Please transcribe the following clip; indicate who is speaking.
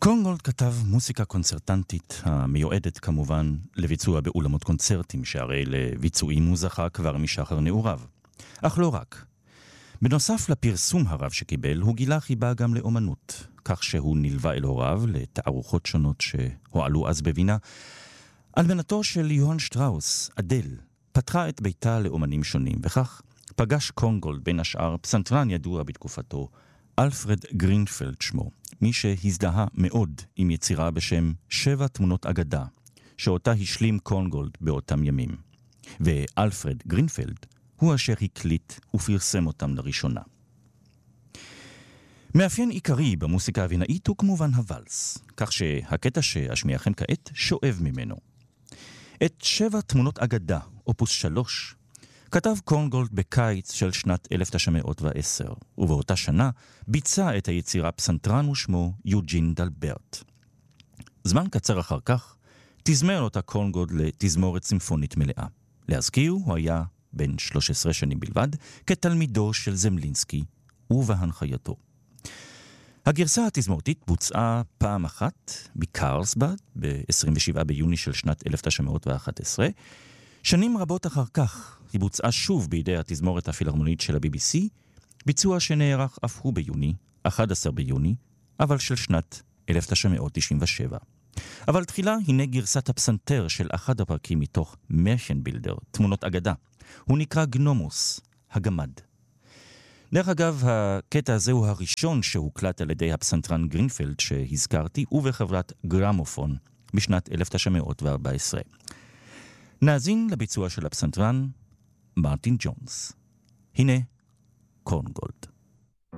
Speaker 1: קורנגולד כתב מוסיקה קונצרטנטית המיועדת כמובן לביצוע באולמות קונצרטים, שהרי לביצועים הוא זכה כבר משחר נעוריו. אך לא רק. בנוסף לפרסום הרב שקיבל, הוא גילה חיבה גם לאומנות, כך שהוא נלווה אל הוריו לתערוכות שונות שהועלו אז בווינה. אלמנתו של יוהאן שטראוס, אדל, פתחה את ביתה לאומנים שונים, וכך פגש קורנגולד בין השאר פסנתרן ידוע בתקופתו, אלפרד גרינפלד שמו, מי שהזדהה מאוד עם יצירה בשם 7 תמונות אגדה, שאותה השלים קורנגולד באותם ימים. ואלפרד גרינפלד הוא אשר הקליט ופרסם אותם לראשונה. מאפיין עיקרי במוסיקה הווינאית הוא כמובן הוואלס, כך שהקטע שאשמיעכם כעת שואב ממנו. את 7 תמונות אגדה, אופוס 3, כתב קורנגולד בקיץ של שנת 1910, ובאותה שנה ביצע את היצירה פסנתרן ושמו יוג'ין דלברט. זמן קצר אחר כך תזמר אותה קורנגולד לתזמורת סימפונית מלאה. להזכיר, הוא היה בן 13 שנים בלבד, כתלמידו של זמלינסקי ובהנחייתו. הגרסה התזמורתית בוצעה פעם אחת בקרלסבד ב-27 ביוני של שנת 1911. שנים רבות אחר כך היא בוצעה שוב בידי התזמורת הפילהרמונית של ה-BBC, ביצוע שנערך אף הוא ביוני, 11 ביוני, אבל של שנת 1997. אבל תחילה הנה גרסת הפסנתר של אחד הפרקים מתוך מרשנבילדר, תמונות אגדה. הוא נקרא גנומוס, הגמד. דרך אגב, הקטע הזה הוא הראשון שהוקלט על ידי הפסנתרן גרינפלד שהזכרתי, ובחברת גרמופון בשנת 1914. נאזין לביצוע של הפסנתרן מרטין ג'ונס. הנה קורנגולד.